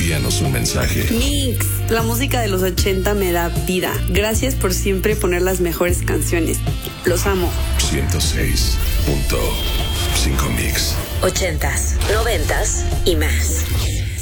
envíanos un mensaje. Mix, la música de los 80 me da vida. Gracias por siempre poner las mejores canciones. Los amo. 106.5 Mix. 80s, 90s y más.